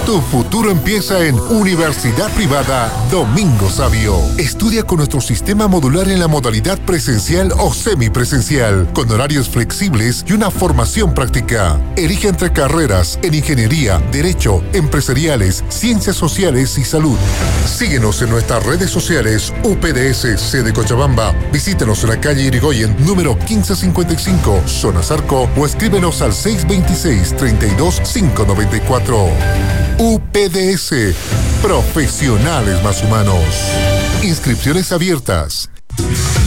Tu futuro empieza en Universidad Privada Domingo Sabio. Estudia con nuestro sistema modular en la modalidad presencial o semipresencial, con horarios flexibles y una formación práctica. Elige entre carreras en Ingeniería, Derecho, Empresariales, Ciencias Sociales y Salud. Síguenos en nuestras redes sociales UPDS sede Cochabamba. Visítanos en la calle Irigoyen, número 1555, zona Zarco, o escríbenos al 626-32-594. UPDS, Profesionales Más Humanos. Inscripciones abiertas.